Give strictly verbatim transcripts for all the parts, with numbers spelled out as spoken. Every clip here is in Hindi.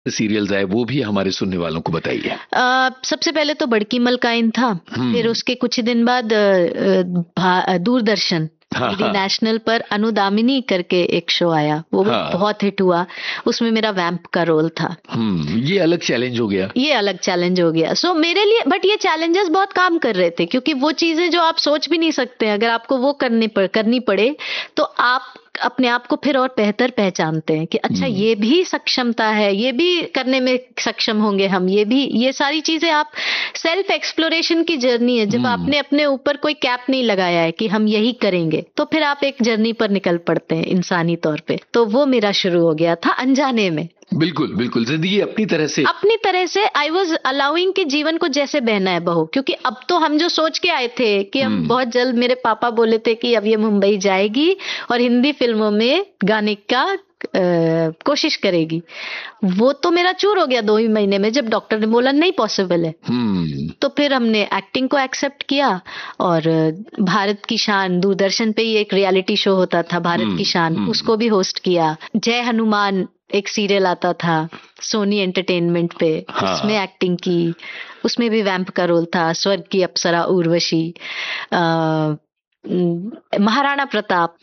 सीरियल्स आए वो भी हमारे सुनने वालों को बताइए। अ, सबसे पहले तो बड़की मलकाइन था, फिर उसके कुछ दिन बाद अ, भा- दूरदर्शन हाँ, डीडी हाँ। नेशनल पर अनुदामिनी करके एक शो आया, वो भी हाँ। बहुत हिट हुआ। उसमें मेरा वैम्प का रोल था। हम्म ये अलग चैलेंज हो गया। ये अलग चैलेंज हो गया सो so, मेरे लिए। बट ये चैलेंजेस बहुत काम कर रहे थे, क्योंकि वो चीजें जो आप सोच भी नहीं सकते, अगर आपको वो करनी पड़ करनी पड़े तो आप अपने आप को फिर और बेहतर पहचानते हैं कि अच्छा ये भी सक्षमता है, ये भी करने में सक्षम होंगे हम, ये भी, ये सारी चीजें आप सेल्फ एक्सप्लोरेशन की जर्नी है। जब आपने अपने ऊपर कोई कैप नहीं लगाया है कि हम यही करेंगे, तो फिर आप एक जर्नी पर निकल पड़ते हैं इंसानी तौर पे। तो वो मेरा शुरू हो गया था अनजाने में। बिल्कुल बिल्कुल, जिंदगी अपनी तरह से अपनी तरह से आई वॉज अलाउइंग कि जीवन को जैसे बहना है बहू। क्योंकि अब तो हम जो सोच के आए थे कि हम बहुत जल्द, मेरे पापा बोले थे कि अब ये मुंबई जाएगी और हिंदी फिल्मों में गाने का आ, कोशिश करेगी, वो तो मेरा चूर हो गया दो ही महीने में, जब डॉक्टर ने बोला नहीं पॉसिबल है। तो फिर हमने एक्टिंग को एक्सेप्ट किया और भारत की शान, दूरदर्शन पे ही एक रियलिटी शो होता था भारत की शान, उसको भी होस्ट किया। जय हनुमान एक सीरियल आता था सोनी एंटरटेनमेंट पे, हाँ। उसमें एक्टिंग की, उसमें भी वैम्प का रोल था। स्वर्ग की अप्सरा उर्वशी, आ, महाराणा प्रताप,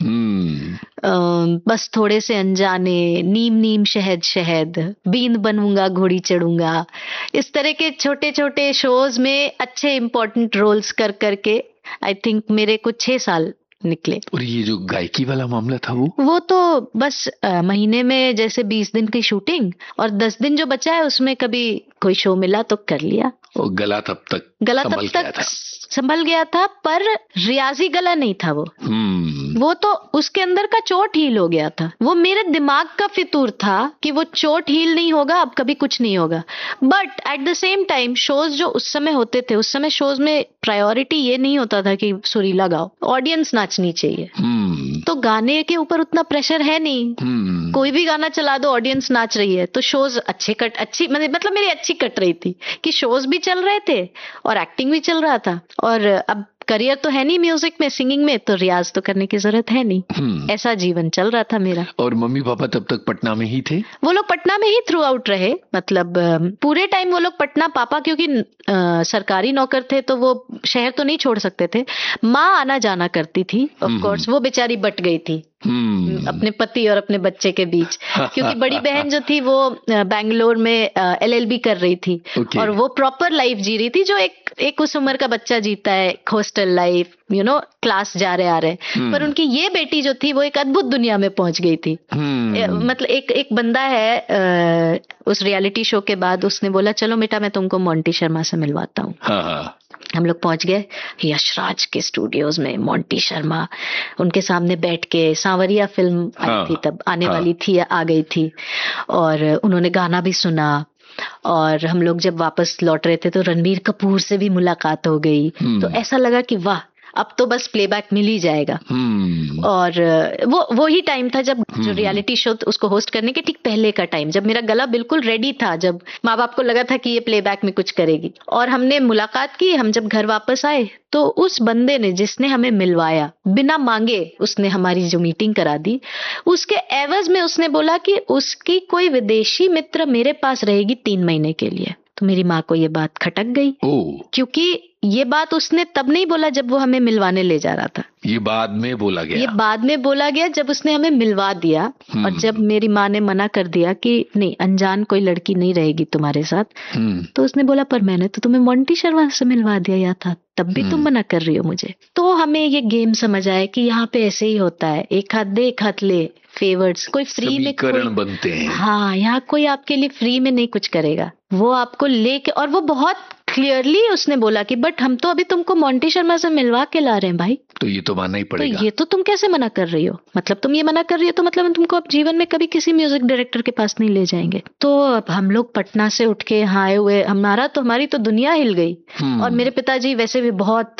आ, बस थोड़े से अनजाने, नीम नीम शहद शहद, बींद बनूंगा घोड़ी चढ़ूंगा, इस तरह के छोटे छोटे शोज में अच्छे इंपॉर्टेंट रोल्स कर करके आई थिंक मेरे कुछ छह साल निकले। और ये जो गायकी वाला मामला था वो वो तो बस आ, महीने में जैसे बीस दिन की शूटिंग और दस दिन जो बचा है उसमें कभी कोई शो मिला तो कर लिया। और गला तब तक गला तब तक संभल गया था, पर रियाजी गला नहीं था वो। वो तो उसके अंदर का चोट हील हो गया था। वो मेरे दिमाग का फितूर था कि वो चोट हील नहीं होगा, अब कभी कुछ नहीं होगा। But at the same time shows जो उस समय होते थे, उस समय शोज में प्रायोरिटी ये नहीं होता था कि सुरीला गाओ, ऑडियंस नाचनी चाहिए। तो गाने के ऊपर उतना प्रेशर है नहीं, कोई भी गाना चला दो ऑडियंस नाच रही है। तो शोज अच्छे कट अच्छी मतलब मेरी अच्छी कट रही थी कि शोज भी चल रहे थे और एक्टिंग भी चल रहा था। और अब करियर तो है नहीं म्यूजिक में, सिंगिंग में, तो रियाज तो करने की जरूरत है नहीं। ऐसा जीवन चल रहा था मेरा। और मम्मी पापा तब तक पटना में ही थे? वो लोग पटना में ही थ्रू आउट रहे, मतलब पूरे टाइम वो लोग पटना। पापा क्योंकि आ, सरकारी नौकर थे तो वो शहर तो नहीं छोड़ सकते थे। माँ आना जाना करती थी ऑफ कोर्स, वो बेचारी बट गई थी अपने पति और अपने बच्चे के बीच, क्योंकि बड़ी बहन जो थी वो बैंगलोर में एलएलबी कर रही थी। okay. और वो प्रॉपर लाइफ जी रही थी जो एक एक उस उम्र का बच्चा जीता है, hostel life, you know, class जा रहे आ रहे। पर उनकी ये बेटी जो थी वो एक अद्भुत दुनिया में पहुंच गई थी। मतलब एक एक बंदा है उस रियलिटी शो के बाद, उसने बोला चलो बेटा मैं तुमको मोंटी शर्मा से मिलवाता हूँ। हम लोग पहुंच गए यशराज के स्टूडियोज में, मोंटी शर्मा उनके सामने बैठ के, सांवरिया फिल्म आई हाँ, थी तब, आने हाँ, वाली थी, आ गई थी, और उन्होंने गाना भी सुना। और हम लोग जब वापस लौट रहे थे तो रणबीर कपूर से भी मुलाकात हो गई। तो ऐसा लगा कि वाह अब तो बस प्लेबैक मिल ही जाएगा। और वो वो ही टाइम था जब जो रियलिटी शो उसको होस्ट करने के ठीक पहले का टाइम, जब मेरा गला बिल्कुल रेडी था, जब माँ बाप को लगा था कि ये प्लेबैक में कुछ करेगी। और हमने मुलाकात की। हम जब घर वापस आए तो उस बंदे ने, जिसने हमें मिलवाया, बिना मांगे उसने हमारी जो मीटिंग करा दी, उसके एवज में उसने बोला कि उसकी कोई विदेशी मित्र मेरे पास रहेगी तीन महीने के लिए। तो मेरी माँ को ये बात खटक गई, क्योंकि ये बात उसने तब नहीं बोला जब वो हमें मिलवाने ले जा रहा था, ये बाद में बोला गया। ये बाद में बोला गया जब उसने हमें मिलवा दिया। और जब मेरी माँ ने मना कर दिया कि नहीं, अनजान कोई लड़की नहीं रहेगी तुम्हारे साथ, तो उसने बोला पर मैंने तो तुम्हें मोंटी शर्मा से मिलवा दिया था, तब भी तुम मना कर रही हो मुझे। तो हमें ये गेम समझ आया कि यहाँ पे ऐसे ही होता है, एक हाथ दे एक हाथ ले, फेवर्स, कोई फ्री में कोई बनते हैं। हाँ, यहाँ कोई आपके लिए फ्री में नहीं कुछ करेगा, वो आपको लेके। और वो बहुत क्लियरली उसने बोला कि बट हम तो अभी तुमको मोंटी शर्मा से मिलवा के ला रहे हैं भाई, तो ये तो मानना ही पड़ेगा। तो ये तो तुम कैसे मना कर रही हो, मतलब तुम ये मना कर रही हो तो मतलब हम तुमको अब जीवन में कभी किसी म्यूजिक डायरेक्टर के पास नहीं ले जाएंगे। तो अब हम लोग पटना से उठ के यहाँ आए हुए, हमारा तो हमारी तो दुनिया हिल गई। और मेरे पिताजी वैसे भी बहुत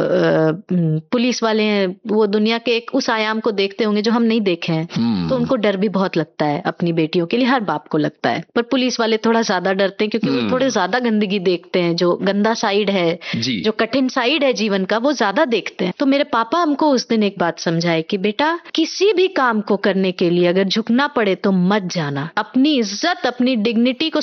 पुलिस वाले हैं, वो दुनिया के एक उस आयाम को देखते होंगे जो हम नहीं देखे हैं। तो उनको डर भी बहुत लगता है अपनी बेटियों के लिए, हर बाप को लगता है, पर पुलिस वाले थोड़ा ज्यादा डरते हैं क्योंकि वो थोड़े ज्यादा गंदगी देखते हैं, जो गंदा साइड है, जो कठिन साइड है जीवन का, वो ज्यादा देखते हैं। तो मेरे पापा हमको उस दिन एक बात समझाए कि बेटा किसी भी काम को करने के लिए अगर झुकना पड़े तो मत जाना, अपनी इज्जत अपनी डिग्निटी को